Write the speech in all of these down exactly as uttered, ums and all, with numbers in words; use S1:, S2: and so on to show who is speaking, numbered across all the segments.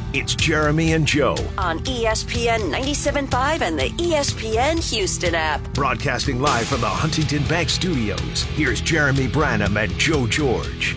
S1: It's Jeremy and Joe
S2: on E S P N ninety-seven point five and the E S P N Houston app.
S1: Broadcasting live from the Huntington Bank Studios. Here's Jeremy Branham and Joe George.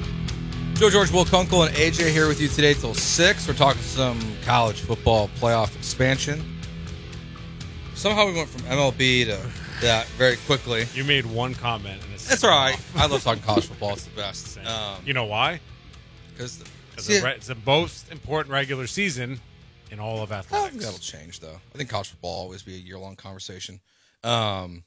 S3: Joe George, Will Kunkel, and A J here with you today till six. We're talking some college football playoff expansion. Somehow we went from M L B to that very quickly.
S4: You made one comment. And it's
S3: That's all right. I love talking college football. It's the best. Um,
S4: you know why?
S3: Because
S4: it's the most important regular season in all of
S3: I
S4: athletics.
S3: think that'll change, though. I think college football will always be a year-long conversation. Um,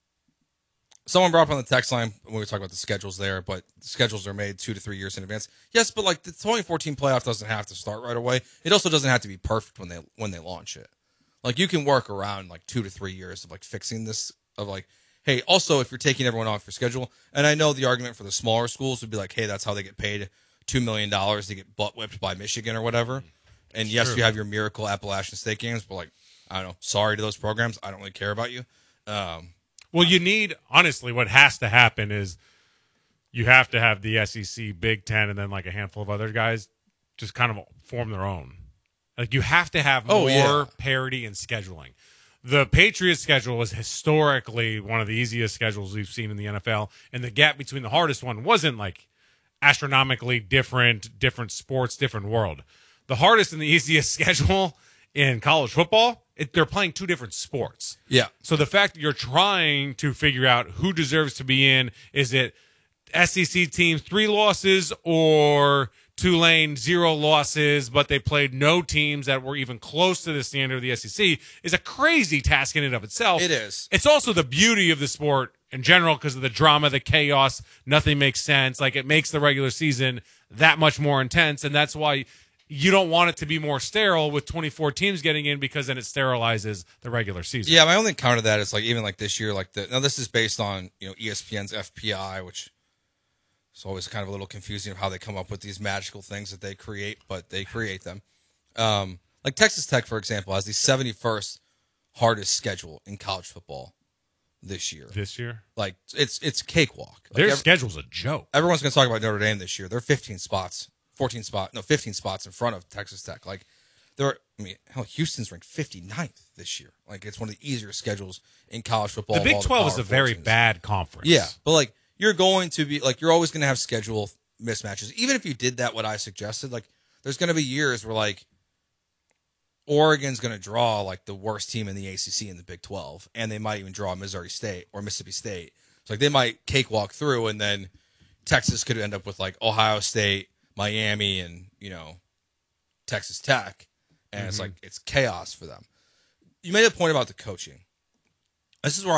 S3: someone brought up on the text line when we were talking about the schedules there, but the schedules are made two to three years in advance. Yes, but like the twenty fourteen playoff doesn't have to start right away. It also doesn't have to be perfect when they when they launch it. Like you can work around like two to three years of like fixing this. Of like, hey, also if you're taking everyone off your schedule, and I know the argument for the smaller schools would be like, hey, that's how they get paid two million dollars to get butt whipped by Michigan or whatever. And yes,
S4: True.
S3: you have your miracle Appalachian State games, but like, I don't know. Sorry to those programs. I don't really care about you. Um,
S4: Well, you need, honestly, what has to happen is you have to have the S E C, Big Ten, and then like a handful of other guys just kind of form their own. Like you have to have
S3: Oh,
S4: more
S3: yeah.
S4: parity in scheduling. The Patriots schedule was historically one of the easiest schedules we've seen in the N F L, and the gap between the hardest one wasn't like astronomically different, different sports, different world. The hardest and the easiest schedule in college football, it, they're playing two different sports.
S3: yeah.
S4: So the fact that you're trying to figure out who deserves to be in, is it S E C team three losses or Tulane zero losses, but they played no teams that were even close to the standard of the S E C, is a crazy task in and of itself.
S3: It is.
S4: It's also the beauty of the sport in general because of the drama, the chaos, nothing makes sense. Like it makes the regular season that much more intense, and that's why you don't want it to be more sterile with twenty-four teams getting in because then it sterilizes the regular season.
S3: Yeah, my only counter to that is like even like this year, like the now this is based on you know E S P N's F P I, which is always kind of a little confusing of how they come up with these magical things that they create, but they create them. Um, like Texas Tech, for example, has the seventy-first hardest schedule in college football this year.
S4: This year?
S3: Like it's it's cakewalk. Like,
S4: Their
S3: ev-
S4: schedule's a joke.
S3: everyone's going to talk about Notre Dame this year. They're fifteen spots, fourteen spot, no, fifteen spots in front of Texas Tech. Like they're, I mean, hell, Houston's ranked fifty-ninth this year. Like it's one of the easier schedules in college football.
S4: The
S3: of
S4: Big
S3: all
S4: twelve is
S3: Power
S4: a very
S3: Four teams.
S4: bad conference.
S3: Yeah, but like you're going to be like you're always going to have schedule mismatches. Even if you did that, what I suggested, like there's going to be years where like Oregon's going to draw like the worst team in the A C C in the Big twelve, and they might even draw Missouri State or Mississippi State. So like they might cakewalk through, and then Texas could end up with like Ohio State, Miami, and you know Texas Tech, and
S4: Mm-hmm.
S3: it's like it's chaos for them. You made a point about the coaching. This is where